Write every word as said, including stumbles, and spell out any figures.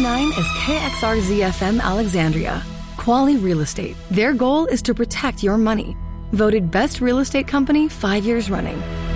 nine is K X R Z F M Alexandria. Quality Real Estate. Their goal is to protect your money. Voted best real estate company five years running.